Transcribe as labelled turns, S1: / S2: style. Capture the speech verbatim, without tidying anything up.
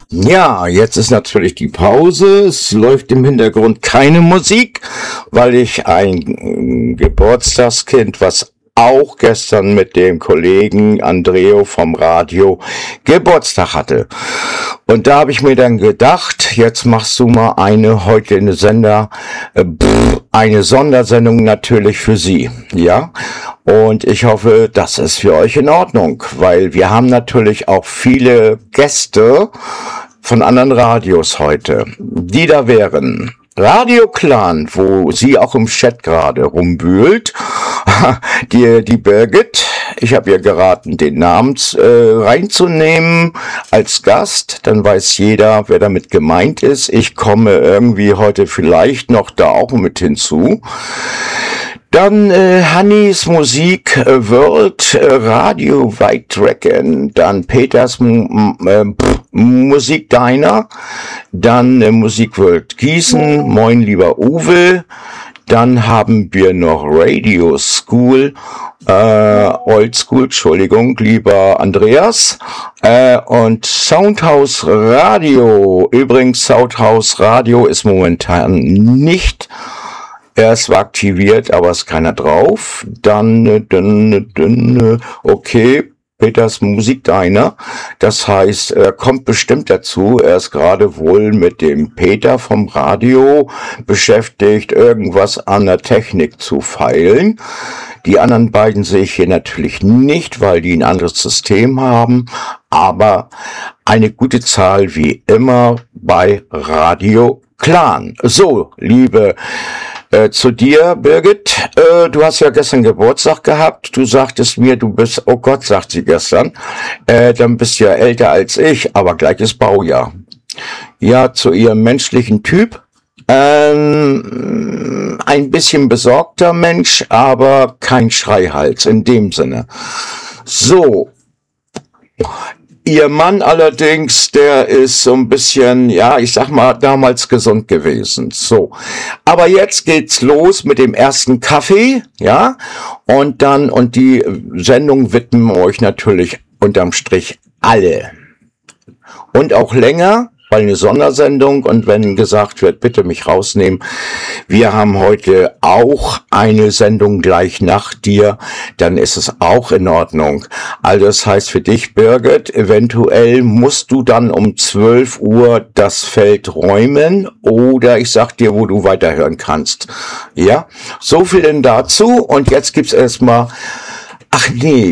S1: Ja, jetzt ist natürlich die Pause. Es läuft im Hintergrund keine Musik, weil ich ein Geburtstagskind, was auch gestern mit dem Kollegen Andreo vom Radio Geburtstag hatte. Und da habe ich mir dann gedacht, jetzt machst du mal eine, heute eine Sender, äh, pff, eine Sondersendung natürlich für Sie, ja. Und ich hoffe, das ist für euch in Ordnung, weil wir haben natürlich auch viele Gäste von anderen Radios heute, die da wären Radio Clan, wo sie auch im Chat gerade rumwühlt, die, die Birgit, ich habe ihr geraten, den Namen äh, reinzunehmen als Gast, dann weiß jeder, wer damit gemeint ist. Ich komme irgendwie heute vielleicht noch da auch mit hinzu. Dann äh, Hannis Musik äh, World äh, Radio White Dragon, dann Peters M äh, Musik Diner, dann äh, Musik World Gießen, moin lieber Uwe, dann haben wir noch Radio School, äh, Old School, Entschuldigung, lieber Andreas, äh, und Soundhouse Radio, übrigens Soundhouse Radio ist momentan nicht Er ist zwar aktiviert, aber ist keiner drauf. Dann, dann, dann, okay, Peters Musik Diner. Das heißt, er kommt bestimmt dazu. Er ist gerade wohl mit dem Peter vom Radio beschäftigt, irgendwas an der Technik zu feilen. Die anderen beiden sehe ich hier natürlich nicht, weil die ein anderes System haben. Aber eine gute Zahl wie immer bei Radio Clan. So, liebe Äh, zu dir, Birgit, äh, du hast ja gestern Geburtstag gehabt, du sagtest mir, du bist, oh Gott, sagt sie gestern, äh, dann bist du ja älter als ich, aber gleiches Baujahr. Ja, zu ihrem menschlichen Typ, ähm, ein bisschen besorgter Mensch, aber kein Schreihals in dem Sinne. So. Ihr Mann allerdings, der ist so ein bisschen, ja, ich sag mal, damals gesund gewesen. So. Aber jetzt geht's los mit dem ersten Kaffee, ja. Und dann, und die Sendung widmen wir euch natürlich unterm Strich alle. Und auch länger, weil eine Sondersendung, und wenn gesagt wird, bitte mich rausnehmen, wir haben heute auch eine Sendung gleich nach dir, dann ist es auch in Ordnung. Also das heißt für dich, Birgit, eventuell musst du dann um zwölf Uhr das Feld räumen oder ich sag dir, wo du weiterhören kannst. Ja, so viel denn dazu und jetzt gibt's erstmal, ach nee,